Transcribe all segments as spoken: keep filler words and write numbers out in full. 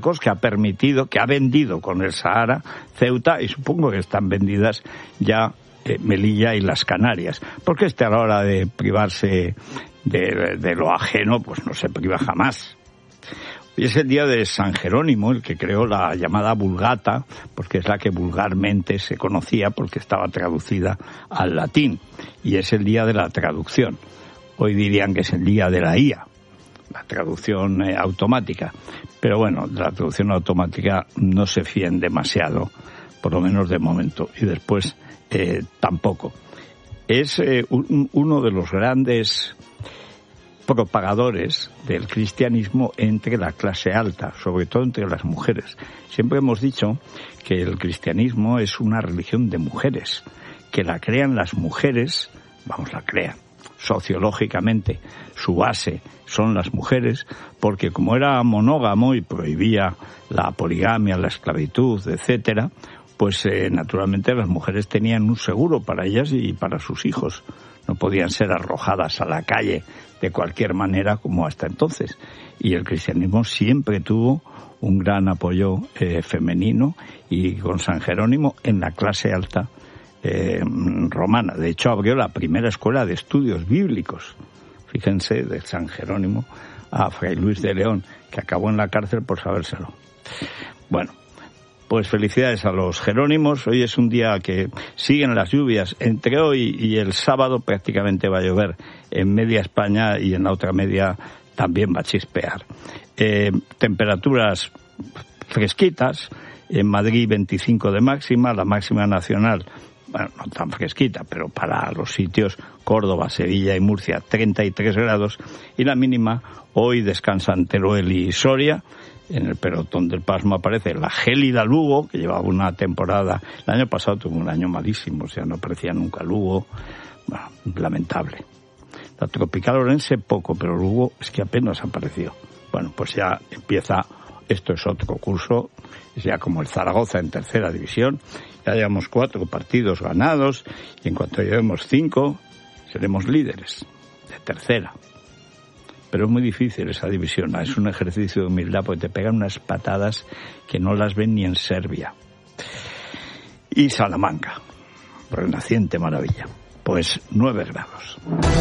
que ha permitido, que ha vendido con el Sahara, Ceuta, y supongo que están vendidas ya eh, Melilla y las Canarias, porque este a la hora de privarse de, de lo ajeno, pues no se priva jamás. Hoy es el día de San Jerónimo, el que creó la llamada Vulgata, porque es la que vulgarmente se conocía porque estaba traducida al latín, y es el día de la traducción. Hoy dirían que es el día de la I A, la traducción eh, automática. Pero bueno, de la traducción automática no se fíen demasiado, por lo menos de momento, y después eh, tampoco. Es eh, un, uno de los grandes propagadores del cristianismo entre la clase alta, sobre todo entre las mujeres. Siempre hemos dicho que el cristianismo es una religión de mujeres, que la crean las mujeres, vamos, la crean sociológicamente, su base son las mujeres, porque como era monógamo y prohibía la poligamia, la esclavitud, etcétera, pues eh, naturalmente las mujeres tenían un seguro para ellas y para sus hijos. No podían ser arrojadas a la calle de cualquier manera como hasta entonces. Y el cristianismo siempre tuvo un gran apoyo eh, femenino, y con San Jerónimo en la clase alta eh, romana. De hecho, abrió la primera escuela de estudios bíblicos. Fíjense, de San Jerónimo a Fray Luis de León, que acabó en la cárcel por sabérselo. Bueno, pues felicidades a los Jerónimos. Hoy es un día que siguen las lluvias. Entre hoy y el sábado prácticamente va a llover en media España, y en la otra media también va a chispear. Eh, temperaturas fresquitas. En Madrid veinticinco de máxima, la máxima nacional, bueno, no tan fresquita, pero para los sitios Córdoba, Sevilla y Murcia, treinta y tres grados, y la mínima hoy descansan Teruel y Soria. En el pelotón del pasmo aparece la gélida Lugo, que llevaba una temporada, el año pasado tuvo un año malísimo, o sea, no aparecía nunca Lugo, bueno, lamentable. La tropical Orense poco, pero Lugo es que apenas apareció. Bueno, pues ya empieza, esto es otro curso, es ya como el Zaragoza en tercera división, ya llevamos cuatro partidos ganados, y en cuanto llevemos cinco, seremos líderes de tercera. Pero es muy difícil esa división, es un ejercicio de humildad, porque te pegan unas patadas que no las ven ni en Serbia. Y Salamanca, renaciente maravilla, pues nueve grados.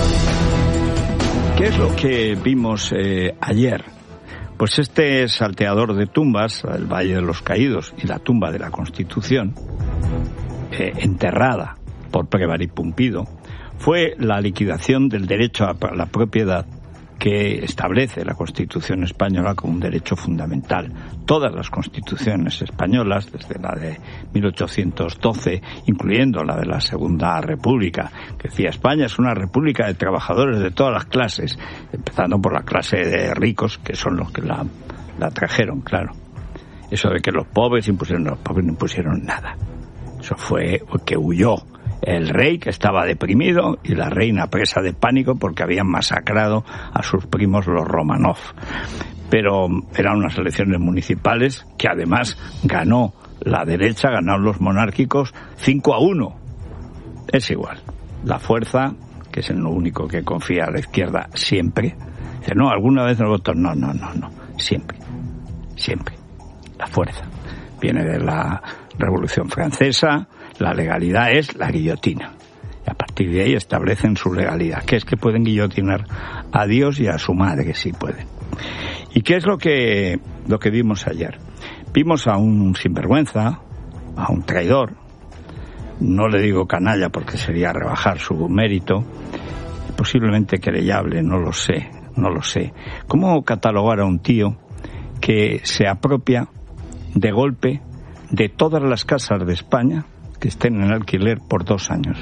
¿Qué es lo que vimos eh, ayer? Pues este salteador de tumbas, el Valle de los Caídos y la tumba de la Constitución, eh, enterrada por Prévari Pumpido, fue la liquidación del derecho a la propiedad que establece la Constitución española como un derecho fundamental. Todas las constituciones españolas, desde la de mil ochocientos doce, incluyendo la de la Segunda República, que decía España es una república de trabajadores de todas las clases, empezando por la clase de ricos, que son los que la, la trajeron, claro. Eso de que los pobres impusieron, los pobres no impusieron nada. Eso fue que huyó el rey, que estaba deprimido, y la reina presa de pánico porque habían masacrado a sus primos los Romanov. Pero eran unas elecciones municipales que además ganó la derecha, ganaron los monárquicos cinco a uno. Es igual. La fuerza, que es en lo único que confía a la izquierda siempre, dice, no, alguna vez no voto. No, no, no, no. Siempre. Siempre. La fuerza. Viene de la Revolución Francesa. La legalidad es la guillotina. Y a partir de ahí establecen su legalidad, que es que pueden guillotinar a Dios y a su madre, si pueden. ¿Y qué es lo que, lo que vimos ayer? Vimos a un sinvergüenza, a un traidor, no le digo canalla porque sería rebajar su mérito, posiblemente querellable, no lo sé, no lo sé. ¿Cómo catalogar a un tío que se apropia de golpe de todas las casas de España que estén en alquiler por dos años?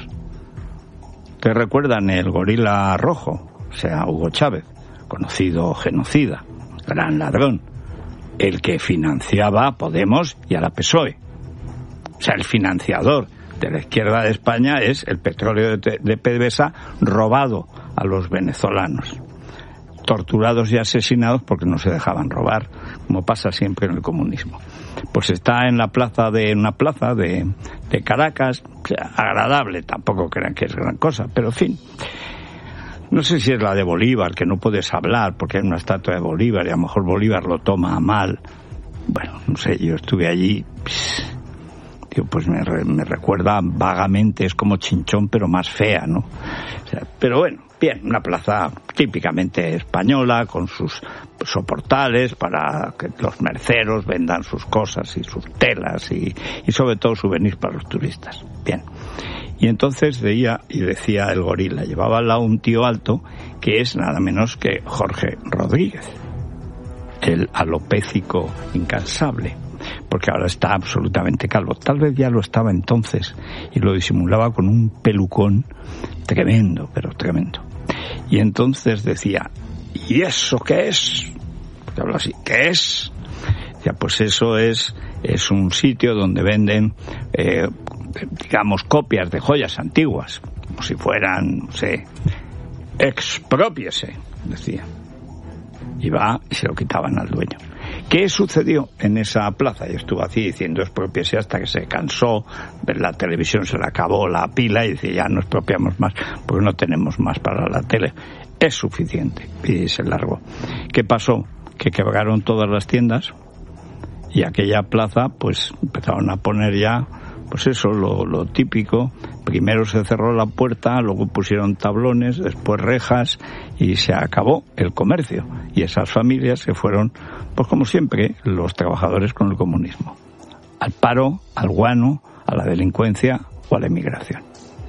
¿Te recuerdan el gorila rojo? O sea, Hugo Chávez, conocido genocida, gran ladrón, el que financiaba a Podemos y a la P S O E. O sea, el financiador de la izquierda de España es el petróleo de, de PDVSA robado a los venezolanos, torturados y asesinados porque no se dejaban robar, como pasa siempre en el comunismo. Pues está en la plaza de una plaza de, de Caracas, o sea, agradable, tampoco crean que es gran cosa, pero en fin. No sé si es la de Bolívar, que no puedes hablar porque hay una estatua de Bolívar y a lo mejor Bolívar lo toma a mal. no sé, yo estuve allí, tío, pues me, me recuerda vagamente, es como Chinchón, pero más fea, ¿no? O sea, pero bueno, bien, una plaza típicamente española, con sus soportales para que los merceros vendan sus cosas y sus telas y, y sobre todo souvenirs para los turistas. Bien. Y entonces veía y decía el gorila, llevaba al lado un tío alto que es nada menos que Jorge Rodríguez, el alopécico incansable, porque ahora está absolutamente calvo. Tal vez ya lo estaba entonces y lo disimulaba con un pelucón tremendo, pero tremendo. Y entonces decía, ¿y eso qué es? Porque habla así, ¿qué es? Decía, pues eso es, es un sitio donde venden, eh, digamos, copias de joyas antiguas, como si fueran, no sé, exprópiese, decía. Y va y se lo quitaban al dueño. ¿Qué sucedió en esa plaza? Y estuvo así diciendo expropiese hasta que se cansó, ver la televisión, se le acabó la pila y dice, ya no expropiamos más porque no tenemos más para la tele. Es suficiente. Y se largó. ¿Qué pasó? Que quebraron todas las tiendas y aquella plaza pues empezaron a poner ya, pues eso, lo, lo típico. Primero se cerró la puerta, luego pusieron tablones, después rejas y se acabó el comercio. Y esas familias se fueron, pues como siempre, los trabajadores con el comunismo. Al paro, al guano, a la delincuencia o a la emigración.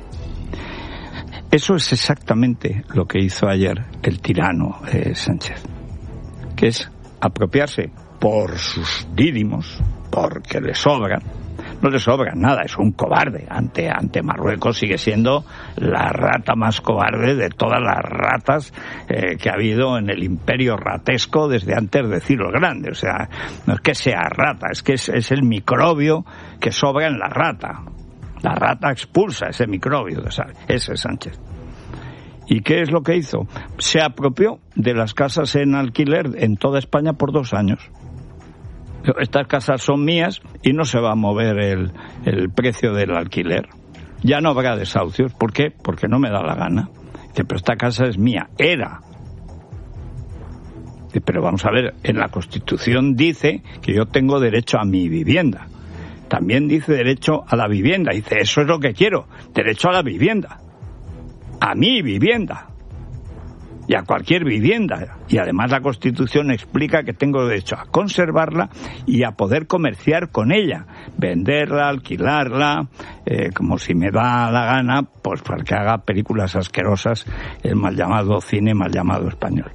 Eso es exactamente lo que hizo ayer el tirano eh, Sánchez, que es apropiarse por sus dídimos, porque le sobran. No le sobra nada, es un cobarde. Ante, ante Marruecos sigue siendo la rata más cobarde de todas las ratas eh, que ha habido en el imperio ratesco desde antes de Ciro el Grande. O sea, no es que sea rata, es que es, es el microbio que sobra en la rata. La rata expulsa ese microbio, ese es Sánchez. ¿Y qué es lo que hizo? Se apropió de las casas en alquiler en toda España por dos años. Estas casas son mías y no se va a mover el, el precio del alquiler. Ya no habrá desahucios. ¿Por qué? Porque no me da la gana. Dice, pero esta casa es mía. Era. Dice, pero vamos a ver, en la Constitución dice que yo tengo derecho a mi vivienda. También dice derecho a la vivienda. Dice, eso es lo que quiero. Derecho a la vivienda. A mi vivienda. Y a cualquier vivienda. Y además la Constitución explica que tengo derecho a conservarla y a poder comerciar con ella, venderla, alquilarla, eh, como si me da la gana, pues para que haga películas asquerosas, el mal llamado cine mal llamado español.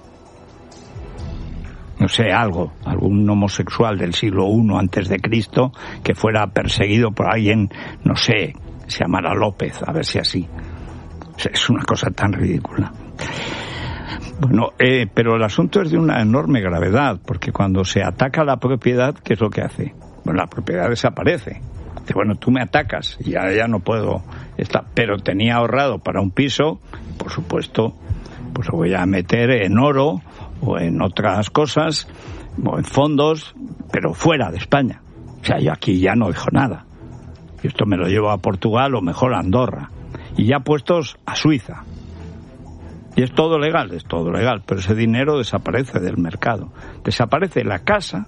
No sé, algo, algún homosexual del siglo primero antes de Cristo que fuera perseguido por alguien, no sé, se llamara López, a ver si así. Es una cosa tan ridícula. Bueno, eh, pero el asunto es de una enorme gravedad, porque cuando se ataca la propiedad, ¿qué es lo que hace? Bueno, la propiedad desaparece. Dice, bueno, tú me atacas y ya, ya no puedo estar, pero tenía ahorrado para un piso, por supuesto, pues lo voy a meter en oro o en otras cosas, o en fondos, pero fuera de España. O sea, yo aquí ya no dejo nada. Y esto me lo llevo a Portugal o mejor a Andorra. Y ya puestos a Suiza. Y es todo legal, es todo legal, pero ese dinero desaparece del mercado. Desaparece la casa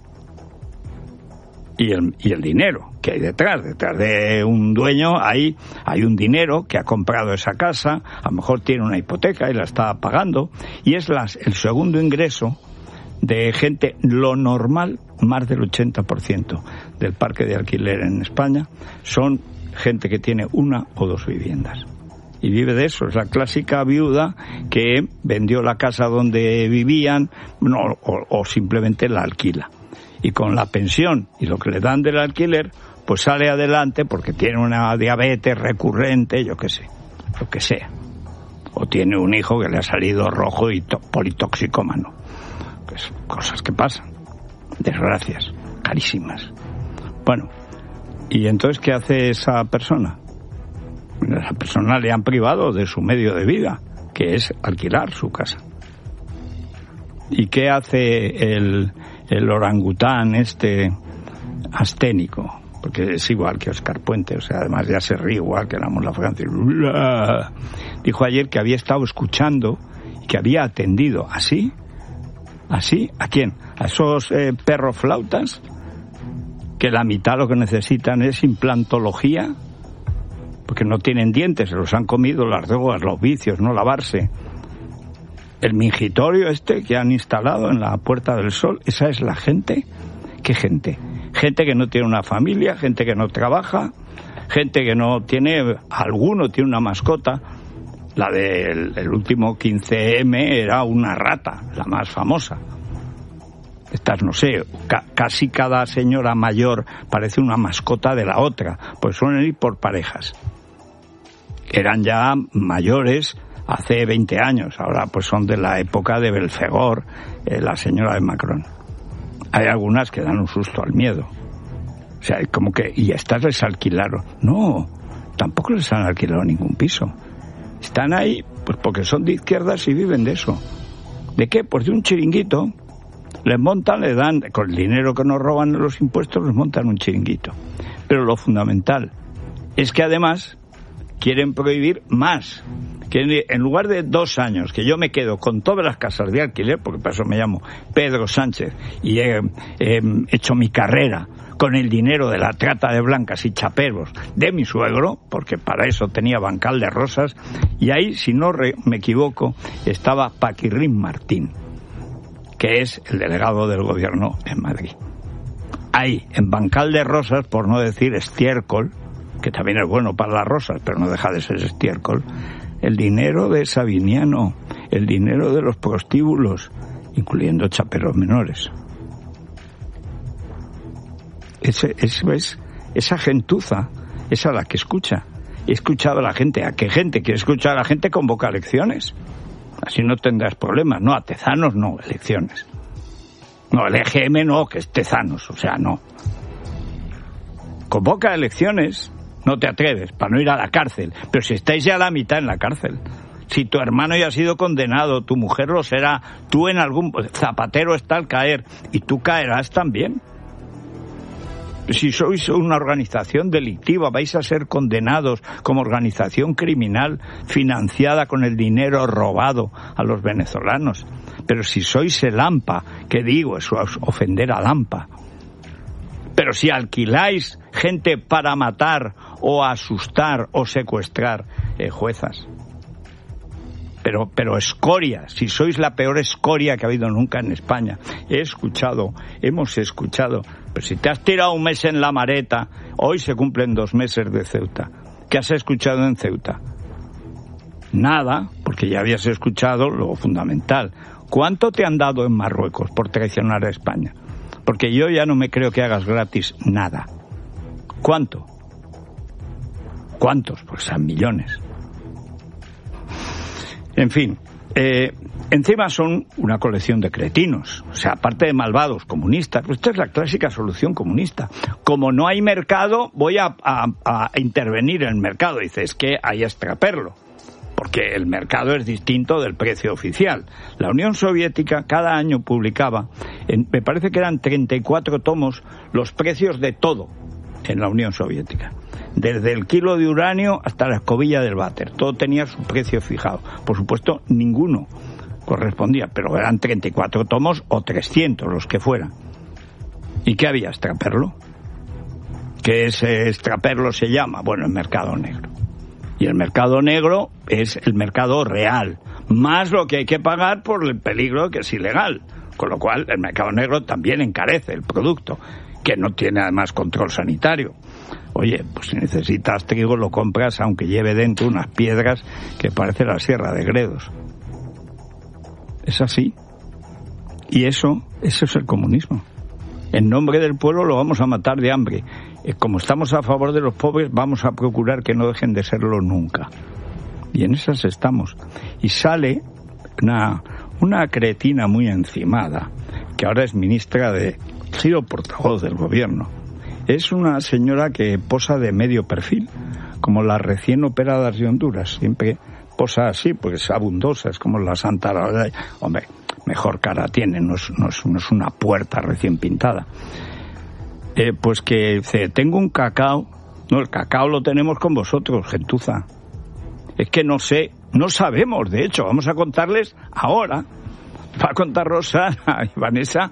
y el, y el dinero que hay detrás. Detrás de un dueño hay, hay un dinero que ha comprado esa casa, a lo mejor tiene una hipoteca y la está pagando, y es las, el segundo ingreso de gente, lo normal, más del ochenta por ciento del parque de alquiler en España, son gente que tiene una o dos viviendas. Y vive de eso, es la clásica viuda que vendió la casa donde vivían, no, o, o simplemente la alquila. Y con la pensión y lo que le dan del alquiler, pues sale adelante porque tiene una diabetes recurrente, yo qué sé, lo que sea. O tiene un hijo que le ha salido rojo y to- politoxicómano. Pues cosas que pasan, desgracias, carísimas. Bueno, ¿y entonces qué hace esa persona? A esa persona le han privado de su medio de vida, que es alquilar su casa. ¿Y qué hace el, el orangután este asténico? Porque es igual que Oscar Puente, o sea, además ya se ríe igual que la Mona Francia. Dijo ayer que había estado escuchando y que había atendido así, así, ¿a quién? A esos eh, perros flautas que la mitad lo que necesitan es implantología, porque no tienen dientes, se los han comido las drogas, los vicios, no lavarse. El mingitorio este que han instalado en la Puerta del Sol, esa es la gente. ¿Qué gente? Gente que no tiene una familia, gente que no trabaja, gente que no tiene, alguno tiene una mascota. La del el último quince eme era una rata, la más famosa. Estas, no sé, ca- casi cada señora mayor parece una mascota de la otra, pues suelen ir por parejas. Eran ya mayores hace veinte años, ahora pues son de la época de Belfegor, eh, la señora de Macron. Hay algunas que dan un susto al miedo. O sea, como que, y a estas les alquilaron. No, tampoco les han alquilado ningún piso. Están ahí pues porque son de izquierdas y viven de eso. ¿De qué? Pues de un chiringuito. Les montan, le dan, con el dinero que nos roban en los impuestos, les montan un chiringuito. Pero lo fundamental es que además quieren prohibir más. Que en lugar de dos años que yo me quedo con todas las casas de alquiler, porque para eso me llamo Pedro Sánchez y he, he hecho mi carrera con el dinero de la trata de blancas y chaperos de mi suegro, porque para eso tenía Bancal de Rosas, y ahí, si no re, me equivoco, estaba Paquirrín Martín, que es el delegado del gobierno en Madrid. Ahí, en Bancal de Rosas, por no decir estiércol, que también es bueno para las rosas, pero no deja de ser estiércol, el dinero de Sabiniano, el dinero de los prostíbulos, incluyendo chaperos menores. Ese, eso es, esa gentuza, esa la que escucha. He escuchado a la gente. ¿A qué gente? Que escucha a la gente convoca elecciones. Así no tendrás problemas. No, a Tezanos no, elecciones. No, el E G M no, que es Tezanos, o sea, no. Convoca elecciones, no te atreves, para no ir a la cárcel. Pero si estáis ya a la mitad en la cárcel, si tu hermano ya ha sido condenado, tu mujer lo será, tú en algún Zapatero está al caer, y tú caerás también. Si sois una organización delictiva, vais a ser condenados como organización criminal financiada con el dinero robado a los venezolanos. Pero si sois el AMPA, ¿qué digo? Eso es ofender al AMPA. Pero si alquiláis gente para matar o asustar o secuestrar, eh, juezas. Pero, pero escoria, si sois la peor escoria que ha habido nunca en España. He escuchado, hemos escuchado, pero si te has tirado un mes en la Mareta, hoy se cumplen dos meses de Ceuta. ¿Qué has escuchado en Ceuta? Nada, porque ya habías escuchado lo fundamental. ¿Cuánto te han dado en Marruecos por traicionar a España? Porque yo ya no me creo que hagas gratis nada. ¿Cuánto? ¿Cuántos? Pues a millones. En fin, eh, encima son una colección de cretinos, o sea, aparte de malvados comunistas, pues esta es la clásica solución comunista. Como no hay mercado, voy a, a, a intervenir en el mercado. Dice, es que hay que extraperlo, porque el mercado es distinto del precio oficial. La Unión Soviética cada año publicaba, en, me parece que eran treinta y cuatro tomos, los precios de todo en la Unión Soviética. Desde el kilo de uranio hasta la escobilla del váter. Todo tenía su precio fijado. Por supuesto, ninguno correspondía, pero eran treinta y cuatro tomos o trescientos, los que fueran. ¿Y qué había? Extraperlo. ¿Qué es extraperlo se llama? Bueno, el mercado negro. Y el mercado negro es el mercado real, más lo que hay que pagar por el peligro de que es ilegal. Con lo cual, el mercado negro también encarece el producto, que no tiene además control sanitario. Oye, pues si necesitas trigo lo compras aunque lleve dentro unas piedras que parece la Sierra de Gredos. Es así. Y eso, eso es el comunismo. En nombre del pueblo lo vamos a matar de hambre. Como estamos a favor de los pobres, vamos a procurar que no dejen de serlo nunca. Y en esas estamos. Y sale una, una cretina muy encimada, que ahora es ministra de... ha sido portavoz del gobierno. Es una señora que posa de medio perfil, como las recién operadas de Honduras. Siempre posa así, porque es abundosa, es como la Santa... Hombre, mejor cara tiene, no es, no es, no es una puerta recién pintada. Eh, pues que dice, tengo un cacao. No, el cacao lo tenemos con vosotros, gentuza. Es que no sé, no sabemos, de hecho, vamos a contarles ahora. Va a contar Rosa y Vanessa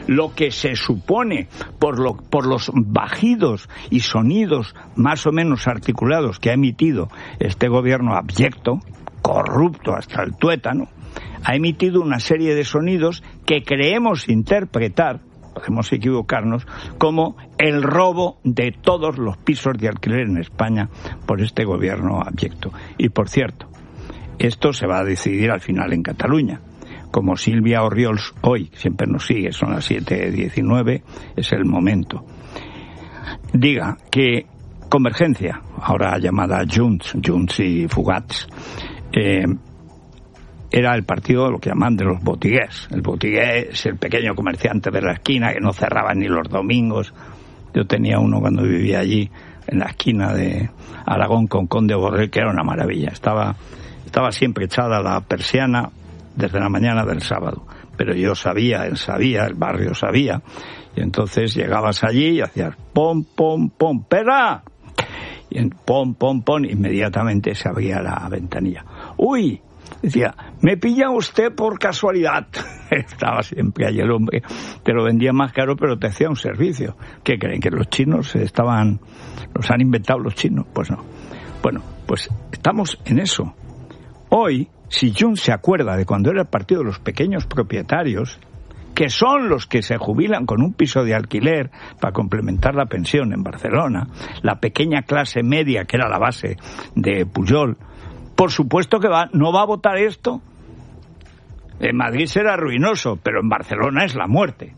lo que se supone por, lo, por los bajidos y sonidos más o menos articulados que ha emitido este gobierno abyecto, corrupto hasta el tuétano, ha emitido una serie de sonidos que creemos interpretar, podemos equivocarnos, como el robo de todos los pisos de alquiler en España por este gobierno abyecto. Y por cierto, esto se va a decidir al final en Cataluña. Como Silvia Orriols hoy siempre nos sigue, son las siete diecinueve, es el momento. Diga que Convergencia, ahora llamada Junts, Junts y Fugats, eh, era el partido, lo que llaman, de los botigués. El botigué es el pequeño comerciante de la esquina que no cerraba ni los domingos. Yo tenía uno cuando vivía allí, en la esquina de Aragón con Conde Borrell, que era una maravilla. Estaba, estaba siempre echada la persiana desde la mañana del sábado. Pero yo sabía, él sabía, el barrio sabía. Y entonces llegabas allí y hacías pom, pom, pom, ¡pera! Y en pom, pom, pom, inmediatamente se abría la ventanilla. ¡Uy! Decía, me pilla usted por casualidad. Estaba siempre allí el hombre. Te lo vendía más caro, pero te hacía un servicio. ¿Qué creen? ¿Que los chinos estaban, los han inventado los chinos? Pues no. Bueno, pues estamos en eso. Hoy, si Junts se acuerda de cuando era el partido de los pequeños propietarios, que son los que se jubilan con un piso de alquiler para complementar la pensión en Barcelona, la pequeña clase media que era la base de Pujol, por supuesto que va, no va a votar esto. En Madrid será ruinoso, pero en Barcelona es la muerte.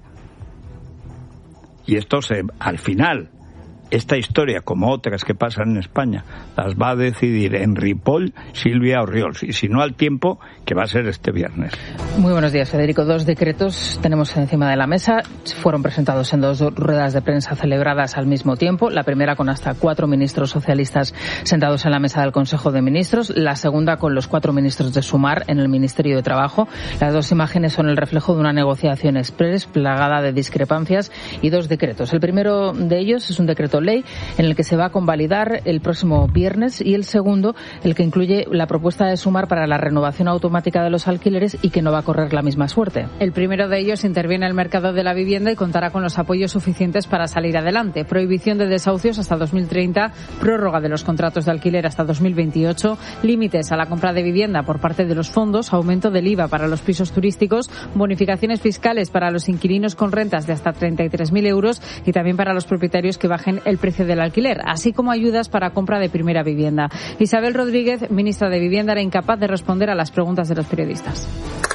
Y esto se, al final, esta historia, como otras que pasan en España, las va a decidir en Ripoll Silvia Orriols, y si no al tiempo, que va a ser este viernes. Muy buenos días, Federico. Dos decretos tenemos encima de la mesa. Fueron presentados en dos ruedas de prensa celebradas al mismo tiempo. La primera con hasta cuatro ministros socialistas sentados en la mesa del Consejo de Ministros. La segunda con los cuatro ministros de Sumar en el Ministerio de Trabajo. Las dos imágenes son el reflejo de una negociación express plagada de discrepancias y dos decretos. El primero de ellos es un decreto ley en el que se va a convalidar el próximo viernes, y el segundo, el que incluye la propuesta de Sumar para la renovación automática de los alquileres y que no va a correr la misma suerte. El primero de ellos interviene en el mercado de la vivienda y contará con los apoyos suficientes para salir adelante. Prohibición de desahucios hasta dos mil treinta, prórroga de los contratos de alquiler hasta dos mil veintiocho, límites a la compra de vivienda por parte de los fondos, aumento del I V A para los pisos turísticos, bonificaciones fiscales para los inquilinos con rentas de hasta treinta y tres mil euros y también para los propietarios que bajen el precio del alquiler, así como ayudas para compra de primera vivienda. Isabel Rodríguez, ministra de Vivienda, era incapaz de responder a las preguntas de los periodistas.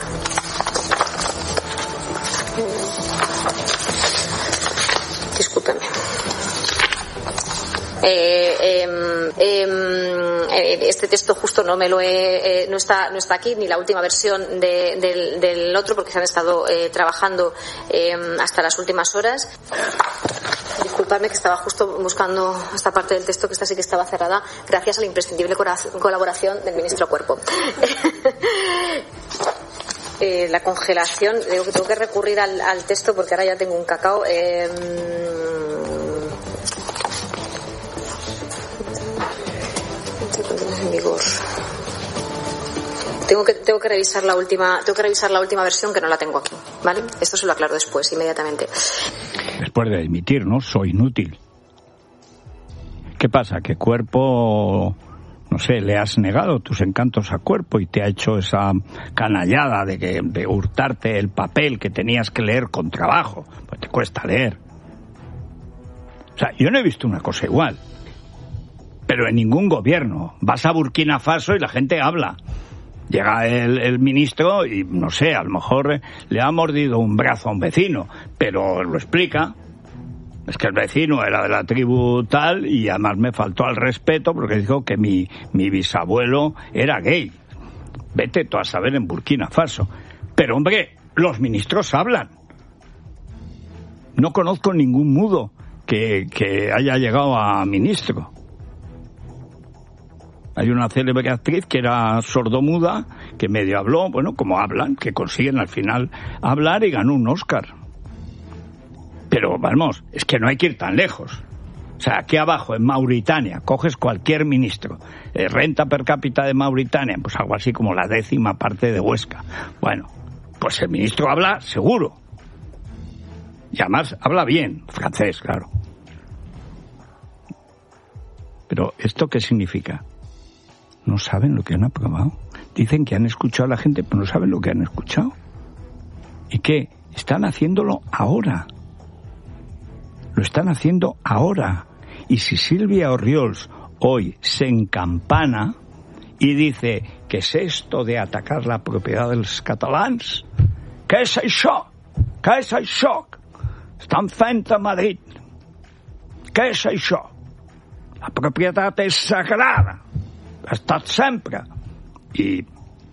Discúlpeme. Eh, eh, eh, este texto justo no me lo he, eh, no está no está aquí, ni la última versión de, del, del otro, porque se han estado eh, trabajando eh, hasta las últimas horas. Disculpadme que estaba justo buscando esta parte del texto, que esta sí que estaba cerrada, gracias a la imprescindible colaboración del ministro Cuerpo. eh, la congelación, digo que tengo que recurrir al, al texto porque ahora ya tengo un cacao. Eh, en vigor. Tengo que tengo que revisar la última tengo que revisar la última versión, que no la tengo aquí, ¿vale? Esto se lo aclaro después, inmediatamente. Después de admitirnos, soy inútil. ¿Qué pasa? ¿Que Cuerpo, no sé, le has negado tus encantos a Cuerpo y te ha hecho esa canallada de que de hurtarte el papel que tenías que leer con trabajo? Pues te cuesta leer. O sea, yo no he visto una cosa igual. Pero en ningún gobierno. Vas a Burkina Faso y la gente habla. Llega el, el ministro y, no sé, a lo mejor le ha mordido un brazo a un vecino, pero lo explica. Es que el vecino era de la tribu tal y además me faltó al respeto porque dijo que mi, mi bisabuelo era gay. Vete tú a saber en Burkina Faso. Pero, hombre, los ministros hablan. No conozco ningún mudo que, que haya llegado a ministro. Hay una célebre actriz que era sordomuda, que medio habló, bueno, como hablan, que consiguen al final hablar y ganó un Oscar. Pero, vamos, es que no hay que ir tan lejos. O sea, aquí abajo, en Mauritania, coges cualquier ministro. Eh, renta per cápita de Mauritania, pues algo así como la décima parte de Huesca. Bueno, pues el ministro habla seguro. Y además habla bien, francés, claro. Pero ¿esto qué significa? No saben lo que han aprobado. Dicen que han escuchado a la gente, pero no saben lo que han escuchado. ¿Y qué? Están haciéndolo ahora. Lo están haciendo ahora. Y si Sílvia Orriols hoy se encampana y dice que es esto de atacar la propiedad de los catalans, què és això? Què és això? Estan fent a Madrid. Què és això? La propietat és sagrada. Ha estat sempre. Y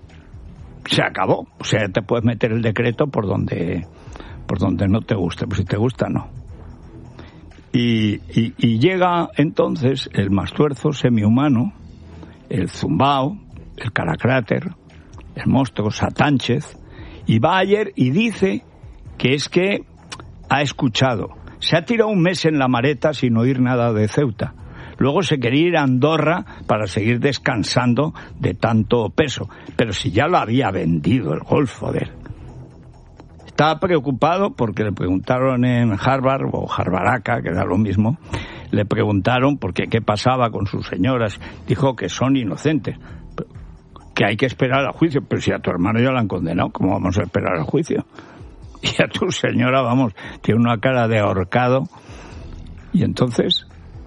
se acabó. O sea, te puedes meter el decreto por donde, por donde no te guste. Pues si te gusta, no. Y, y, y llega entonces el mastuerzo semihumano, el zumbao, el caracráter, el monstruo Satánchez, y va ayer y dice que es que ha escuchado. Se ha tirado un mes en la maleta sin oír nada de Ceuta. Luego se quería ir a Andorra para seguir descansando de tanto peso. Pero si ya lo había vendido el Golfo de él. Estaba preocupado porque le preguntaron en Harvard, o Harvaraca, que era lo mismo, le preguntaron por qué, qué pasaba con sus señoras. Dijo que son inocentes, que hay que esperar al juicio. Pero si a tu hermano ya lo han condenado, ¿cómo vamos a esperar al juicio? Y a tu señora, vamos, tiene una cara de ahorcado. Y entonces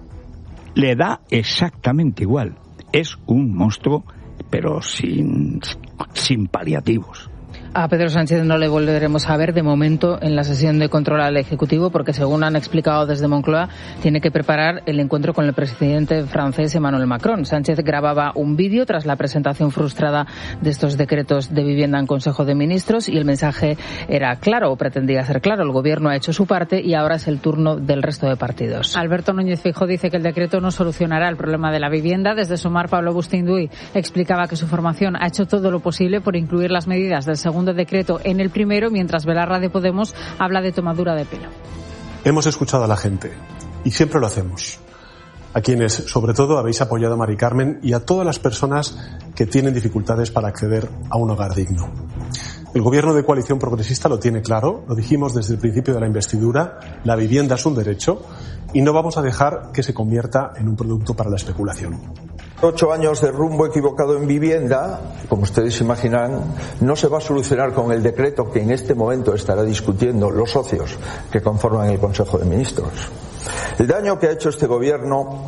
le da exactamente igual. Es un monstruo, pero sin, sin paliativos. A Pedro Sánchez no le volveremos a ver de momento en la sesión de control al Ejecutivo porque, según han explicado desde Moncloa, tiene que preparar el encuentro con el presidente francés Emmanuel Macron. Sánchez grababa un vídeo tras la presentación frustrada de estos decretos de vivienda en Consejo de Ministros y el mensaje era claro, o pretendía ser claro. El Gobierno ha hecho su parte y ahora es el turno del resto de partidos. Alberto Núñez Feijóo dice que el decreto no solucionará el problema de la vivienda. Desde Sumar, Pablo Bustinduy explicaba que su formación ha hecho todo lo posible por incluir las medidas del segundo decreto en el primero, mientras Belarra de Podemos habla de tomadura de pelo. Hemos escuchado a la gente y siempre lo hacemos. A quienes, sobre todo, habéis apoyado a Mari Carmen y a todas las personas que tienen dificultades para acceder a un hogar digno. El Gobierno de Coalición Progresista lo tiene claro, lo dijimos desde el principio de la investidura, la vivienda es un derecho y no vamos a dejar que se convierta en un producto para la especulación. Ocho años de rumbo equivocado en vivienda, como ustedes imaginarán, no se va a solucionar con el decreto que en este momento estará discutiendo los socios que conforman el Consejo de Ministros. El daño que ha hecho este gobierno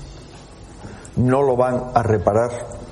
no lo van a reparar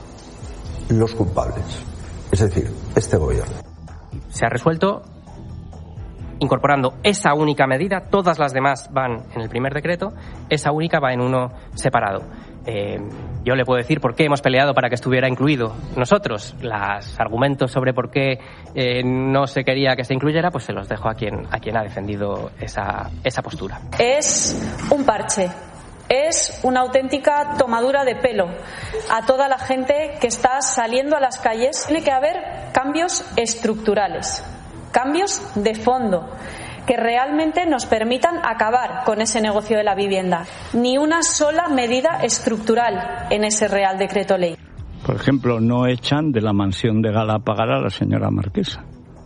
los culpables, es decir, este gobierno. Se ha resuelto incorporando esa única medida, todas las demás van en el primer decreto, esa única va en uno separado. Eh, yo le puedo decir por qué hemos peleado para que estuviera incluido nosotros. Los argumentos sobre por qué eh, no se quería que se incluyera, pues se los dejo a quien, a quien ha defendido esa, esa postura. Es un parche. Es una auténtica tomadura de pelo a toda la gente que está saliendo a las calles. Tiene que haber cambios estructurales, cambios de fondo, que realmente nos permitan acabar con ese negocio de la vivienda. Ni una sola medida estructural en ese Real Decreto Ley. Por ejemplo, no echan de la mansión de Galapagar a la señora Marquesa.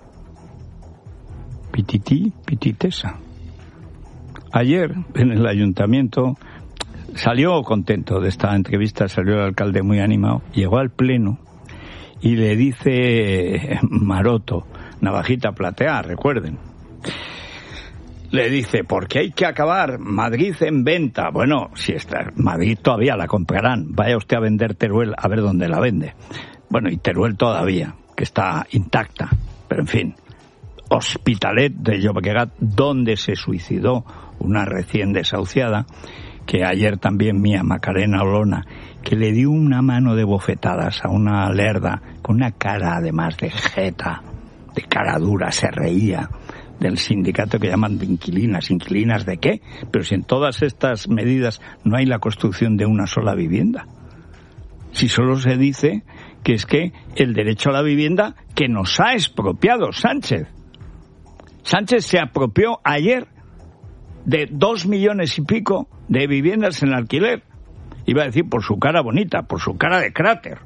Pitití, pititesa. Ayer, en el ayuntamiento, salió contento de esta entrevista, salió el alcalde muy animado, llegó al pleno y le dice Maroto, navajita plateada, recuerden, le dice, porque hay que acabar Madrid en venta. Bueno, si está Madrid todavía la comprarán, vaya usted a vender Teruel a ver dónde la vende. Bueno, y Teruel todavía, que está intacta, pero en fin, Hospitalet de Llobregat, donde se suicidó una recién desahuciada, que ayer también mía, Macarena Olona, que le dio una mano de bofetadas a una lerda, con una cara además de jeta, de cara dura, se reía del sindicato que llaman de inquilinas. ¿Inquilinas de qué? Pero si en todas estas medidas no hay la construcción de una sola vivienda. Si solo se dice que es que el derecho a la vivienda que nos ha expropiado Sánchez. Sánchez se apropió ayer de dos millones y pico de viviendas en alquiler. Iba a decir por su cara bonita, por su cara de cráter.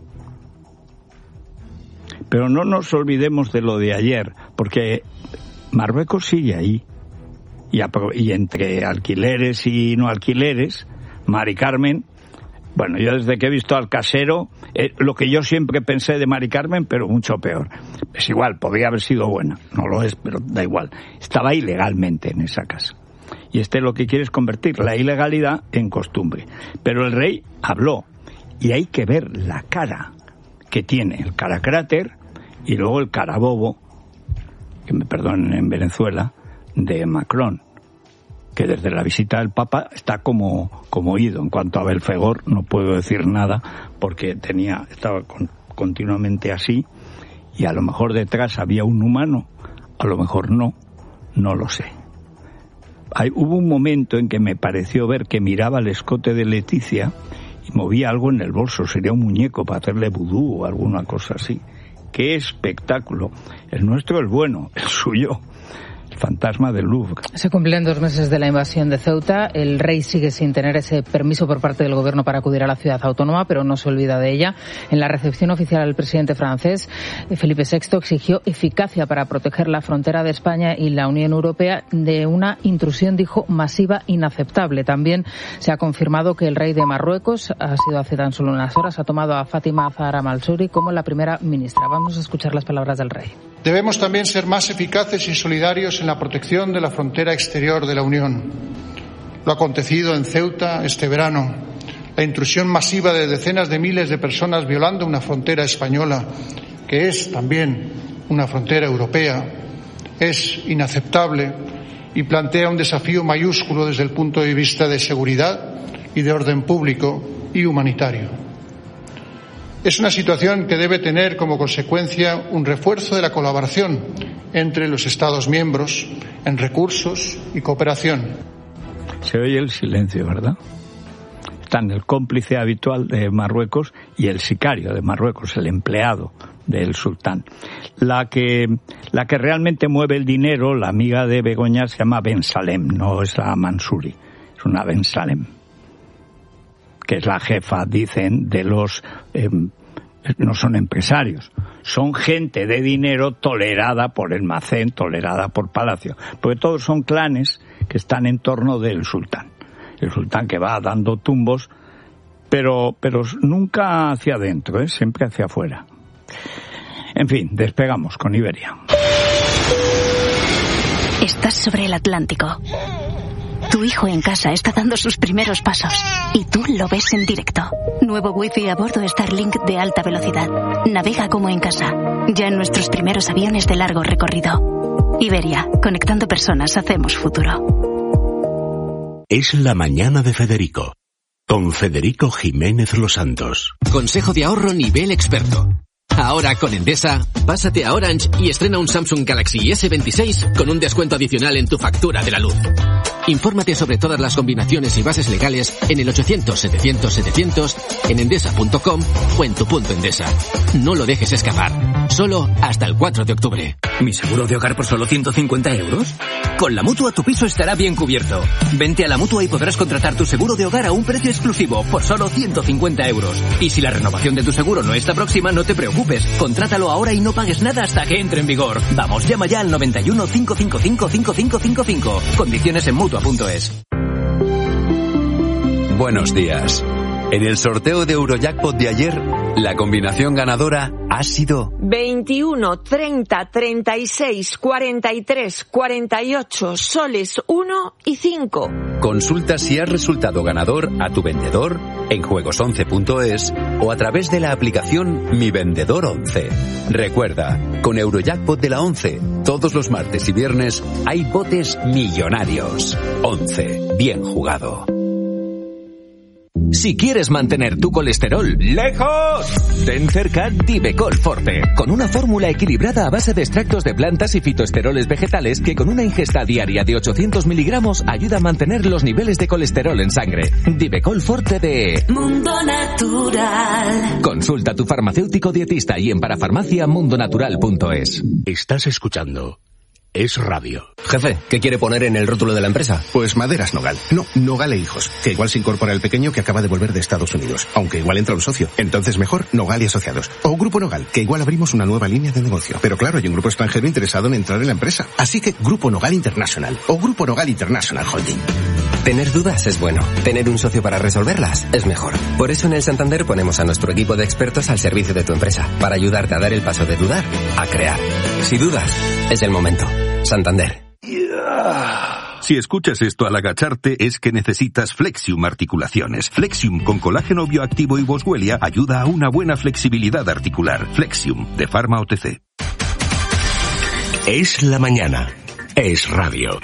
Pero no nos olvidemos de lo de ayer, porque Marruecos sigue ahí. Y, y entre alquileres y no alquileres, Mari Carmen, bueno, yo desde que he visto al casero, eh, lo que yo siempre pensé de Mari Carmen, pero mucho peor. Es igual, podría haber sido buena, no lo es, pero da igual. Estaba ilegalmente en esa casa. Y este lo que quiere es convertir la ilegalidad en costumbre. Pero el rey habló, y hay que ver la cara que tiene, el cara cráter, y luego el cara bobo, que me perdonen en Venezuela, de Macron, que desde la visita del Papa está como, como ido. En cuanto a Belfegor no puedo decir nada porque tenía, estaba con, continuamente así, y a lo mejor detrás había un humano, a lo mejor no, no lo sé. Hay, hubo un momento en que me pareció ver que miraba el escote de Leticia y movía algo en el bolso, sería un muñeco para hacerle vudú o alguna cosa así. ¡Qué espectáculo! El nuestro es bueno, el suyo, el fantasma del Louvre. Se cumplen dos meses de la invasión de Ceuta. El rey sigue sin tener ese permiso por parte del gobierno para acudir a la ciudad autónoma, pero no se olvida de ella. En la recepción oficial, el presidente francés, Felipe sexto, exigió eficacia para proteger la frontera de España y la Unión Europea de una intrusión, dijo, masiva, inaceptable. También se ha confirmado que el rey de Marruecos, ha sido hace tan solo unas horas, ha tomado a Fátima Zahara Malsuri como la primera ministra. Vamos a escuchar las palabras del rey. Debemos también ser más eficaces y solidarios en la protección de la frontera exterior de la Unión. Lo acontecido en Ceuta este verano, la intrusión masiva de decenas de miles de personas violando una frontera española, que es también una frontera europea, es inaceptable y plantea un desafío mayúsculo desde el punto de vista de seguridad y de orden público y humanitario. Es una situación que debe tener como consecuencia un refuerzo de la colaboración entre los Estados miembros en recursos y cooperación. Se oye el silencio, ¿verdad? Están el cómplice habitual de Marruecos y el sicario de Marruecos, el empleado del sultán. La que, la que realmente mueve el dinero, la amiga de Begoña, se llama Ben Salem, no es la Mansuri, es una Ben Salem, que es la jefa, dicen, de los... Eh, no son empresarios, son gente de dinero tolerada por el Macén, tolerada por Palacio, porque todos son clanes que están en torno del sultán. El sultán que va dando tumbos, pero, pero nunca hacia adentro, ¿eh? Siempre hacia afuera. En fin, despegamos con Iberia. Estás sobre el Atlántico. Tu hijo en casa está dando sus primeros pasos y tú lo ves en directo. Nuevo wifi a bordo Starlink de alta velocidad. Navega como en casa. Ya en nuestros primeros aviones de largo recorrido. Iberia, conectando personas, hacemos futuro. Es la mañana de Federico, con Federico Jiménez Los Santos. Consejo de ahorro nivel experto. Ahora con Endesa, pásate a Orange y estrena un Samsung Galaxy ese veintiséis con un descuento adicional en tu factura de la luz. Infórmate sobre todas las combinaciones y bases legales en el ochocientos setecientos setecientos, en endesa punto com o en tu punto Endesa. No lo dejes escapar. Solo hasta el cuatro de octubre. ¿Mi seguro de hogar por solo ciento cincuenta euros? Con la Mutua tu piso estará bien cubierto. Vente a la Mutua y podrás contratar tu seguro de hogar a un precio exclusivo por solo ciento cincuenta euros. Y si la renovación de tu seguro no está próxima, no te preocupes. Contrátalo ahora y no pagues nada hasta que entre en vigor. Vamos, llama ya al noventa y uno, cinco cinco cinco, cinco cinco cinco cinco. Condiciones en mutua punto es. Buenos días. En el sorteo de Eurojackpot de ayer, la combinación ganadora ha sido veintiuno, treinta, treinta y seis, cuarenta y tres, cuarenta y ocho, soles uno y cinco. Consulta si has resultado ganador a tu vendedor en juegos once punto es o a través de la aplicación Mi Vendedor once. Recuerda, con Eurojackpot de la once, todos los martes y viernes hay botes millonarios. once. Bien jugado. Si quieres mantener tu colesterol lejos, ten cerca Divecol Forte, con una fórmula equilibrada a base de extractos de plantas y fitoesteroles vegetales que con una ingesta diaria de ochocientos miligramos ayuda a mantener los niveles de colesterol en sangre. Divecol Forte de Mundo Natural. Consulta a tu farmacéutico dietista y en parafarmacia mundo natural punto es. Estás escuchando es radio. Jefe, ¿qué quiere poner en el rótulo de la empresa? Pues Maderas Nogal. No, Nogal e Hijos. Que igual se incorpora el pequeño que acaba de volver de Estados Unidos. Aunque igual entra un socio. Entonces mejor Nogal y Asociados. O Grupo Nogal, que igual abrimos una nueva línea de negocio. Pero claro, hay un grupo extranjero interesado en entrar en la empresa. Así que Grupo Nogal International. O Grupo Nogal International Holding. Tener dudas es bueno. Tener un socio para resolverlas es mejor. Por eso en el Santander ponemos a nuestro equipo de expertos al servicio de tu empresa. Para ayudarte a dar el paso de dudar a crear. Si dudas, es el momento. Santander. Si escuchas esto al agacharte es que necesitas Flexium Articulaciones. Flexium con colágeno bioactivo y boswellia ayuda a una buena flexibilidad articular. Flexium de Pharma O T C. Es la mañana. Es radio.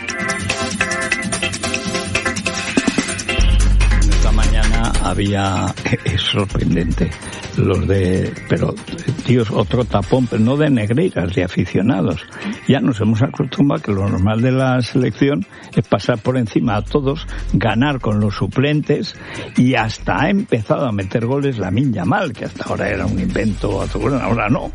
Esta mañana había... Es sorprendente. Los de... Pero, tíos, otro tapón, pero no de negreiras, de aficionados. Ya nos hemos acostumbrado a que lo normal de la selección es pasar por encima a todos, ganar con los suplentes, y hasta ha empezado a meter goles Lamine Yamal, que hasta ahora era un invento, ahora no.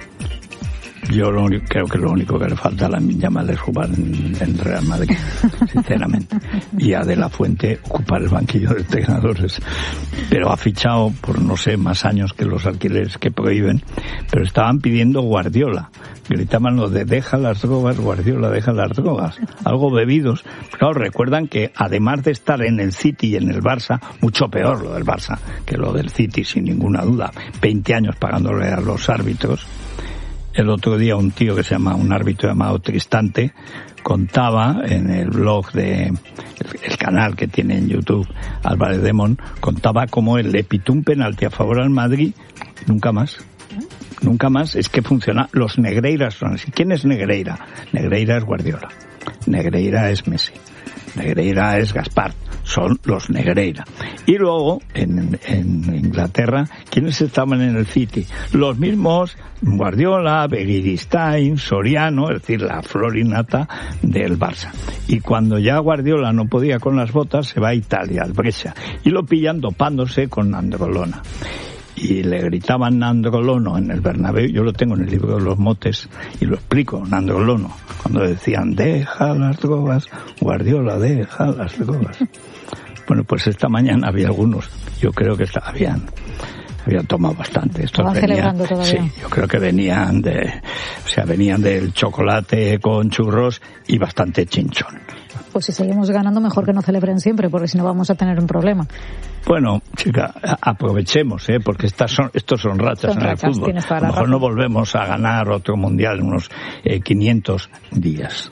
Yo lo único, creo que lo único que le falta a Lamine Yamal es jugar en, en Real Madrid, sinceramente. Y a De La Fuente ocupar el banquillo de entrenadores. Pero ha fichado por, no sé, más años que los alquileres que prohíben. Pero estaban pidiendo Guardiola. Gritaban lo de deja las drogas, Guardiola, deja las drogas. Algo bebidos. Claro, recuerdan que además de estar en el City y en el Barça, mucho peor lo del Barça que lo del City, sin ninguna duda. veinte años pagándole a los árbitros. El otro día un tío que se llama, un árbitro llamado Tristante, contaba en el blog de el, el canal que tiene en YouTube, Álvarez Demón, contaba cómo él le pitó un penalti a favor al Madrid, nunca más. Nunca más, es que funciona. Los Negreiras son así. ¿Quién es Negreira? Negreira es Guardiola. Negreira es Messi. Negreira es Gaspar. Son los Negreira. Y luego, en, en Inglaterra, ¿quiénes estaban en el City? Los mismos Guardiola, Begiristain, Soriano, es decir, la florinata del Barça. Y cuando ya Guardiola no podía con las botas, se va a Italia, al Brescia. Y lo pillan dopándose con Nandrolona. Y le gritaban Nandrolono en el Bernabéu, yo lo tengo en el libro de los motes y lo explico, Nandrolono, cuando decían deja las drogas, Guardiola, deja las drogas. Bueno, pues esta mañana había algunos, yo creo que habían habían tomado bastante. Estos Estaban venían, celebrando todavía. Sí, yo creo que venían de, o sea, venían del chocolate con churros y bastante chinchón. Pues si seguimos ganando, mejor que no celebren siempre, porque si no vamos a tener un problema. Bueno, chica, aprovechemos, ¿eh? Porque estas son, estos son rachas son en rachas, el fútbol. A lo mejor no volvemos a ganar otro mundial en unos eh, quinientos días.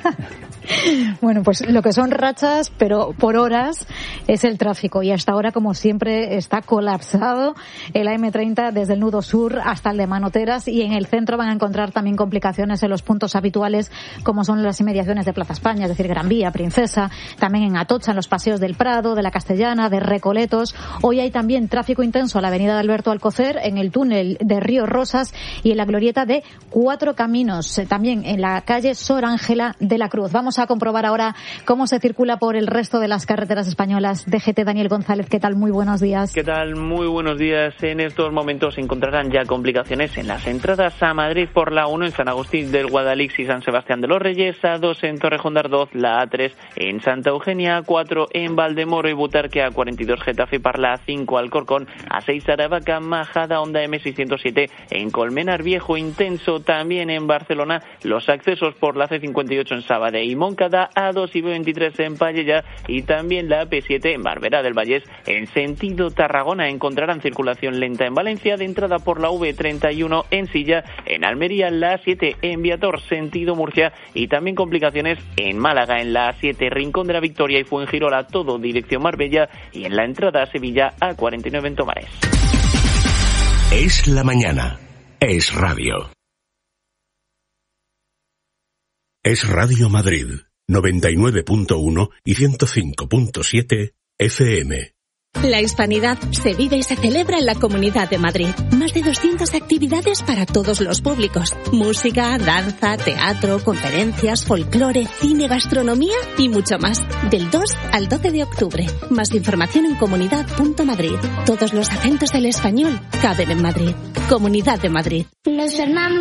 Bueno, pues lo que son rachas, pero por horas, es el tráfico. Y hasta ahora, como siempre, está colapsado el A M treinta desde el nudo sur hasta el de Manoteras. Y en el centro van a encontrar también complicaciones en los puntos habituales, como son las inmediaciones de Plaza España, es decir, Gran Vía, Princesa. También en Atocha, en los paseos del Prado, de la Castellana, de Recoletos. Hoy hay también tráfico intenso en la avenida de Alberto Alcocer, en el túnel de Río Rosas y en la glorieta de Cuatro Caminos. También en la calle Sor Ángela de la Cruz. Vamos a comprobar ahora cómo se circula por el resto de las carreteras españolas. D G T Daniel González, ¿qué tal? Muy buenos días. ¿Qué tal? Muy buenos días. En estos momentos se encontrarán ya complicaciones en las entradas a Madrid por la uno en San Agustín del Guadalix y San Sebastián de los Reyes, A dos en Torrejón de Ardoz, la A tres en Santa Eugenia, A cuatro en Valdemoro y Butarque, A cuarenta y dos Getafe, Parla, A cinco Alcorcón, A seis Aravaca, Majada, Honda M seiscientos siete en Colmenar Viejo, intenso también en Barcelona, los accesos por la C cincuenta y ocho en Sabadell y Moncada, A dos y B veintitrés en Pallejà y también la A P siete en Barberá del Vallés en sentido Tarragona. Encontrarán circulación lenta en Valencia de entrada por la V treinta y uno en Silla, en Almería la A siete en Viator sentido Murcia y también complicaciones en Málaga en la A siete Rincón de la Victoria y Fuengirola todo dirección Marbella y en la entrada a Sevilla A cuarenta y nueve en Tomares. Es la mañana. Es radio. Es Radio Madrid. noventa y nueve punto uno y ciento cinco punto siete F M. La Hispanidad se vive y se celebra en la Comunidad de Madrid. Más de doscientas actividades para todos los públicos. Música, danza, teatro, conferencias, folclore, cine, gastronomía y mucho más. Del dos al doce de octubre. Más información en comunidad punto madrid. Todos los acentos del español caben en Madrid. Comunidad de Madrid. Nos